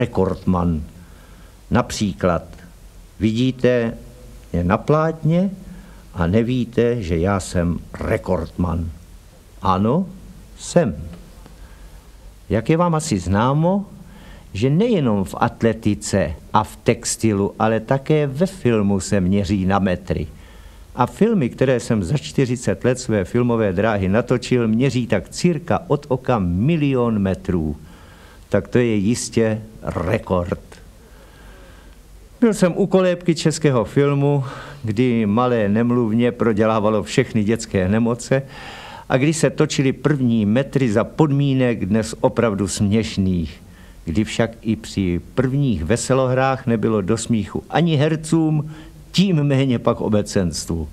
rekordman. Například vidíte mě na plátně a nevíte, že já jsem rekordman. Ano, jsem. Jak je vám asi známo, že nejenom v atletice a v textilu, ale také ve filmu se měří na metry. A filmy, které jsem za 40 let své filmové dráhy natočil, měří tak cirka od oka 1 000 000 metrů. Tak to je jistě rekord. Byl jsem u kolébky českého filmu, kdy malé nemluvně prodělávalo všechny dětské nemoce a když se točily první metry za podmínek dnes opravdu směšných, kdy však i při prvních veselohrách nebylo do smíchu ani hercům, tím méně pak obecenstvu.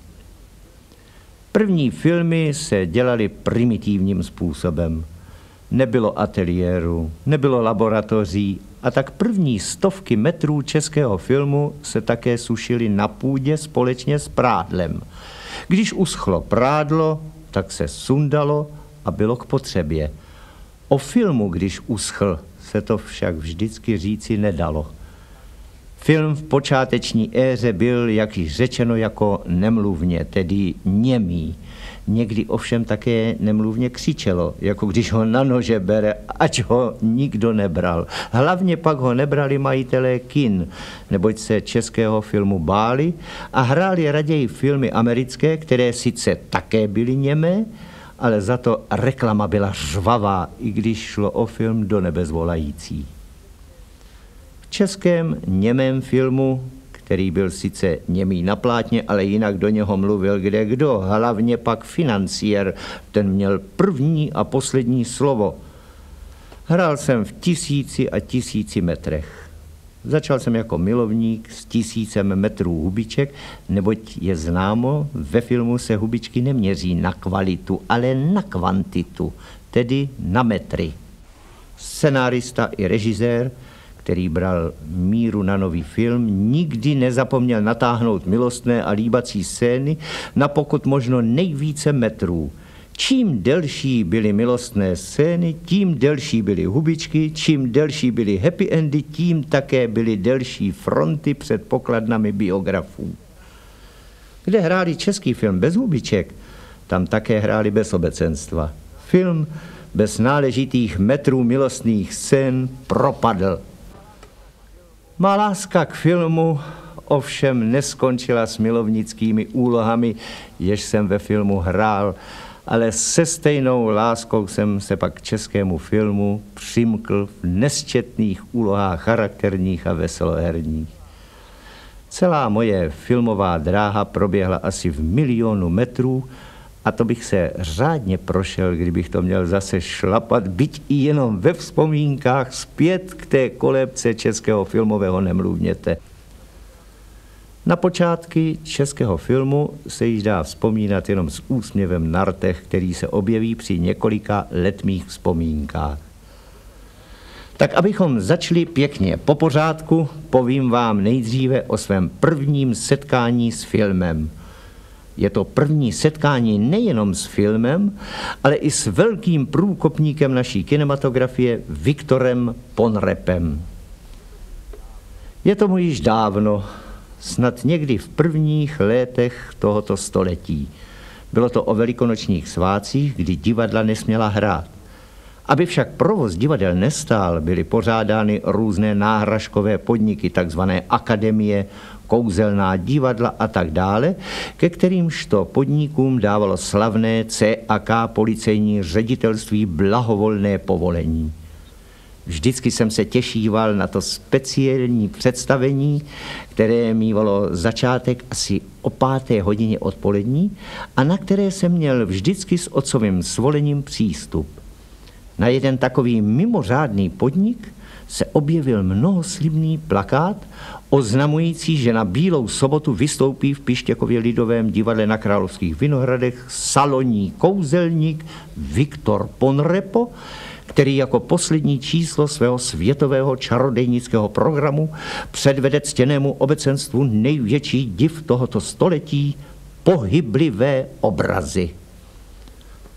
První filmy se dělaly primitivním způsobem. Nebylo ateliéru, nebylo laboratoří a tak první 100 metrů českého filmu se také sušily na půdě společně s prádlem. Když uschlo prádlo, tak se sundalo a bylo k potřebě. O filmu, když uschl, se to však vždycky říci nedalo. Film v počáteční éře byl, jak již řečeno, jako nemluvně, tedy němý. Někdy ovšem také nemluvně křičelo, jako když ho na nože bere, ať ho nikdo nebral. Hlavně pak ho nebrali majitelé kin, neboť se českého filmu báli a hráli raději filmy americké, které sice také byly němé, ale za to reklama byla řvavá, i když šlo o film do nebes volající. V českém němém filmu, který byl sice němý na plátně, ale jinak do něho mluvil kdekdo, hlavně pak financiér, ten měl první a poslední slovo. Hrál jsem v 1000 a 1000 metrech. Začal jsem jako milovník s 1000 metrů hubiček, neboť je známo, ve filmu se hubičky neměří na kvalitu, ale na kvantitu, tedy na metry. Scenárista i režisér, který bral míru na nový film, nikdy nezapomněl natáhnout milostné a líbací scény na pokud možno nejvíce metrů. Čím delší byly milostné scény, tím delší byly hubičky, čím delší byly happy endy, tím také byly delší fronty před pokladnami biografů. Kde hráli český film bez hubiček, tam také hráli bez obecenstva. Film bez náležitých metrů milostných scén propadl. Má láska k filmu ovšem neskončila s milovnickými úlohami, jež jsem ve filmu hrál, ale se stejnou láskou jsem se pak k českému filmu přimkl v nesčetných úlohách charakterních a veseloherních. Celá moje filmová dráha proběhla asi v 1 000 000 metrů a to bych se řádně prošel, kdybych to měl zase šlapat, byť i jenom ve vzpomínkách zpět k té kolébce českého filmového nemluvněte. Na počátky českého filmu se již dá vzpomínat jenom s úsměvem na rtech, který se objeví při několika letmých vzpomínkách. Tak abychom začali pěkně po pořádku, povím vám nejdříve o svém prvním setkání s filmem. Je to první setkání nejenom s filmem, ale i s velkým průkopníkem naší kinematografie Viktorem Ponrepem. Je tomu již dávno, snad někdy v prvních letech tohoto století. Bylo to o velikonočních svátcích, kdy divadla nesměla hrát. Aby však provoz divadel nestál, byly pořádány různé náhražkové podniky, takzvané akademie, kouzelná divadla a tak dále, ke kterýmžto podnikům dávalo slavné CAK policejní ředitelství blahovolné povolení. Vždycky jsem se těšíval na to speciální představení, které mívalo začátek asi o 5. hodině odpolední a na které jsem měl vždycky s otcovým svolením přístup. Na jeden takový mimořádný podnik se objevil mnohoslibný plakát oznamující, že na Bílou sobotu vystoupí v Pištěkově lidovém divadle na Královských Vinohradech salonní kouzelník Viktor Ponrepo, který jako poslední číslo svého světového čarodejnického programu předvede ctěnému obecenstvu největší div tohoto století, pohyblivé obrazy.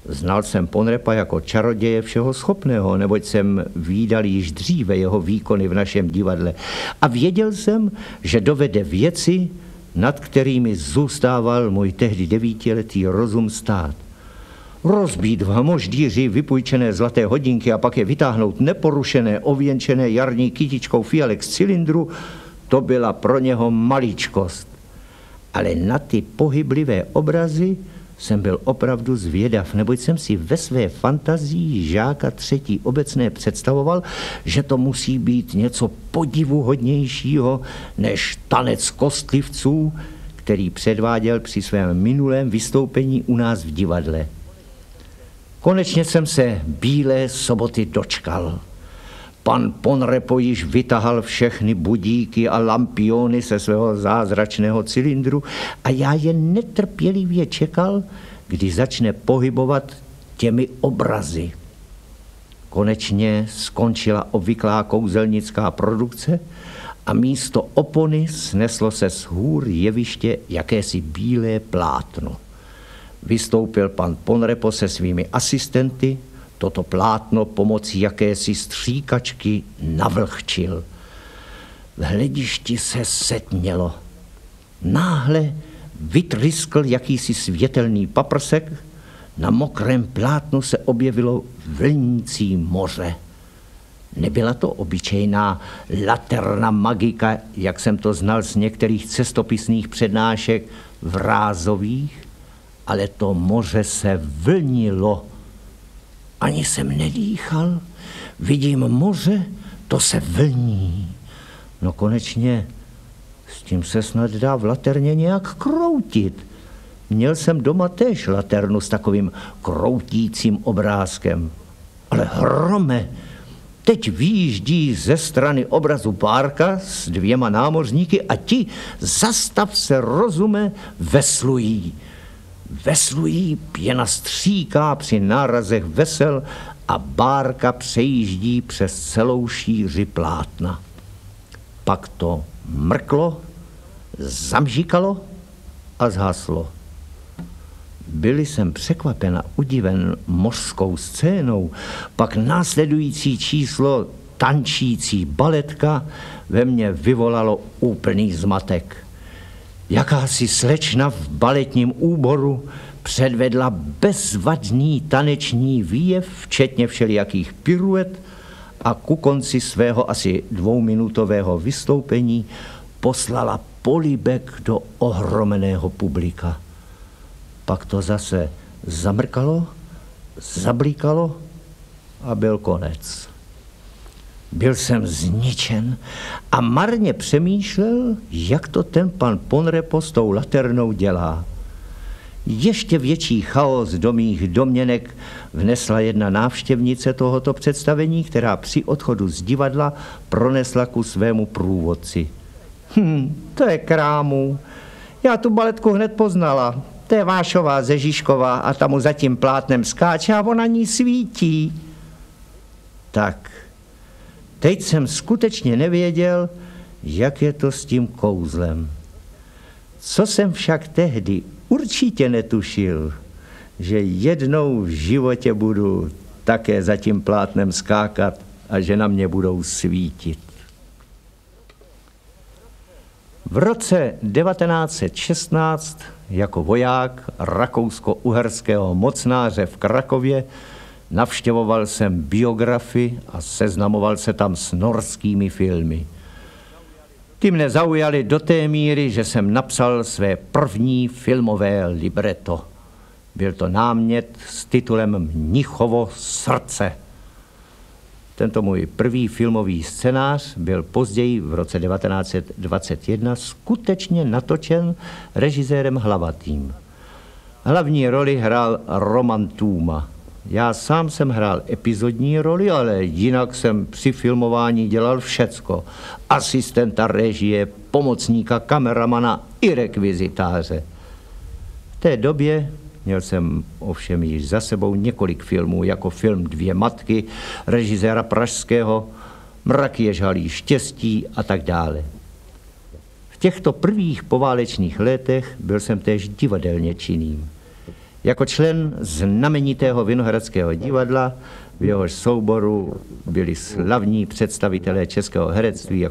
Znal jsem Ponrepa jako čaroděje všeho schopného, neboť jsem vídal již dříve jeho výkony v našem divadle a věděl jsem, že dovede věci, nad kterými zůstával můj tehdy 9letý rozum stát. Rozbít v hmoždíři vypůjčené zlaté hodinky a pak je vytáhnout neporušené, ověnčené jarní kytičkou fialek z cylindru, to byla pro něho maličkost. Ale na ty pohyblivé obrazy jsem byl opravdu zvědav, neboť jsem si ve své fantazii žáka 3. obecné představoval, že to musí být něco podivuhodnějšího než tanec kostlivců, který předváděl při svém minulém vystoupení u nás v divadle. Konečně jsem se Bílé soboty dočkal. Pan Ponrepo již vytahal všechny budíky a lampiony se svého zázračného cylindru a já je netrpělivě čekal, kdy začne pohybovat těmi obrazy. Konečně skončila obvyklá kouzelnická produkce a místo opony sneslo se z hůr jeviště jakési bílé plátno. Vystoupil pan Ponrepo se svými asistenty, toto plátno pomocí jakési stříkačky navlhčil. V hledišti se setmělo. Náhle vytryskl jakýsi světelný paprsek, na mokrém plátnu se objevilo vlnící moře. Nebyla to obyčejná laterna magika, jak jsem to znal z některých cestopisných přednášek vrázových, ale to moře se vlnilo. Ani jsem nedýchal, vidím moře, to se vlní. No konečně, s tím se snad dá v laterně nějak kroutit. Měl jsem doma též laternu s takovým kroutícím obrázkem. Ale hrome, teď vyjíždí ze strany obrazu Bárka s 2 námořníky a ti, zastav se rozume, veslují. Veslují, pěna stříká při nárazech vesel a Bárka přejíždí přes celou šíři plátna. Pak to mrklo, zamžikalo a zhaslo. Byl jsem překvapen a udiven mořskou scénou, pak následující číslo tančící baletka ve mně vyvolalo úplný zmatek. Jakási slečna v baletním úboru předvedla bezvadný taneční výjev, včetně všelijakých piruet, a ku konci svého asi 2minutového vystoupení poslala polibek do ohromeného publika. Pak to zase zamrkalo, zablíkalo a byl konec. Byl jsem zničen a marně přemýšlel, jak to ten pan Ponrepo s tou laternou dělá. Ještě větší chaos do mých domněnek vnesla jedna návštěvnice tohoto představení, která při odchodu z divadla pronesla ku svému průvodci. To je krámu. Já tu baletku hned poznala. To je Vášová ze Žižkova a ta mu za tím plátnem skáče a ona ní svítí. Tak, teď jsem skutečně nevěděl, jak je to s tím kouzlem. Co jsem však tehdy určitě netušil, že jednou v životě budu také za tím plátnem skákat a že na mě budou svítit. V roce 1916 jako voják rakousko-uherského mocnáře v Krakově navštěvoval jsem biografy a seznamoval se tam s norskými filmy. Ty mne zaujaly do té míry, že jsem napsal své první filmové libreto. Byl to námět s titulem Mnichovo srdce. Tento můj první filmový scénář byl později v roce 1921 skutečně natočen režisérem Hlavatým. Hlavní roli hrál Roman Tůma. Já sám jsem hrál epizodní roli, ale jinak jsem při filmování dělal všecko. Asistenta režie, pomocníka kameramana i rekvizitáře. V té době měl jsem ovšem již za sebou několik filmů, jako film Dvě matky, režiséra pražského, Mraky ježhalí štěstí a tak dále. V těchto prvních poválečných letech byl jsem též divadelně činným. Jako člen znamenitého Vinohradského divadla, v jehož souboru byli slavní představitelé českého herectví jako